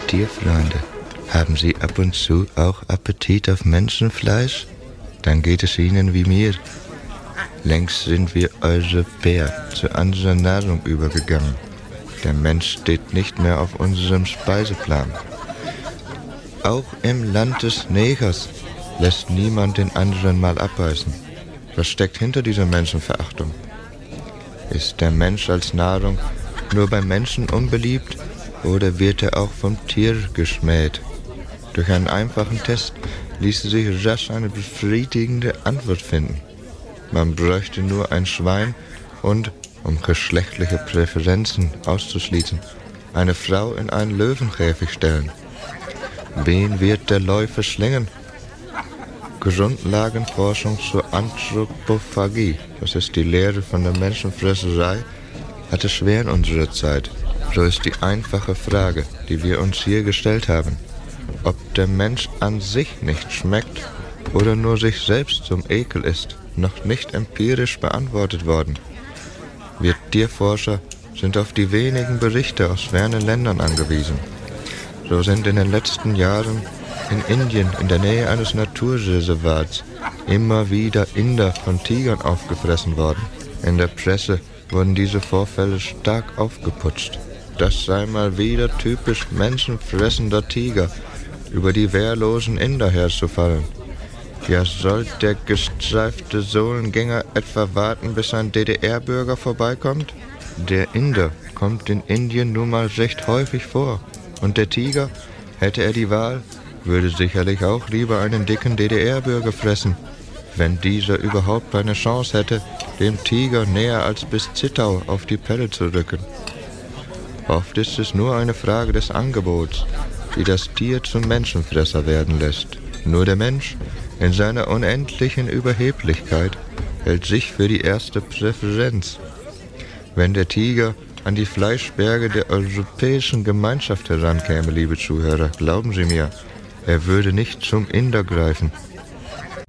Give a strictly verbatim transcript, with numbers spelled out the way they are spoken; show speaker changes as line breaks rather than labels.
Tierfreunde, haben Sie ab und zu auch Appetit auf Menschenfleisch? Dann geht es Ihnen wie mir. Längst sind wir Europäer zu anderer Nahrung übergegangen. Der Mensch steht nicht mehr auf unserem Speiseplan. Auch im Land des Negers lässt niemand den anderen mal abbeißen. Was steckt hinter dieser Menschenverachtung? Ist der Mensch als Nahrung nur beim Menschen unbeliebt oder wird er auch vom Tier geschmäht? Durch einen einfachen Test ließe sich rasch eine befriedigende Antwort finden. Man bräuchte nur ein Schwein und, um geschlechtliche Präferenzen auszuschließen, eine Frau in einen Löwenkäfig stellen. Wen wird der Leu verschlingen? Grundlagenforschung zur Anthropophagie, das ist die Lehre von der Menschenfresserei, hatte schwer in unserer Zeit. So ist die einfache Frage, die wir uns hier gestellt haben, ob der Mensch an sich nicht schmeckt oder nur sich selbst zum Ekel ist, noch nicht empirisch beantwortet worden. Wir Tierforscher sind auf die wenigen Berichte aus fernen Ländern angewiesen. So sind in den letzten Jahren in Indien, in der Nähe eines Naturreservats, immer wieder Inder von Tigern aufgefressen worden. In der Presse wurden diese Vorfälle stark aufgeputscht. Das sei mal wieder typisch menschenfressender Tiger, über die wehrlosen Inder herzufallen. Ja, soll der gestreifte Sohlengänger etwa warten, bis ein D D R-Bürger vorbeikommt? Der Inder kommt in Indien nun mal recht häufig vor. Und der Tiger, hätte er die Wahl, würde sicherlich auch lieber einen dicken D D R-Bürger fressen, wenn dieser überhaupt eine Chance hätte, dem Tiger näher als bis Zittau auf die Pelle zu rücken. Oft ist es nur eine Frage des Angebots, die das Tier zum Menschenfresser werden lässt. Nur der Mensch, in seiner unendlichen Überheblichkeit, hält sich für die erste Präferenz. Wenn der Tiger an die Fleischberge der europäischen Gemeinschaft herankäme, liebe Zuhörer, glauben Sie mir, er würde nicht zum Inder greifen,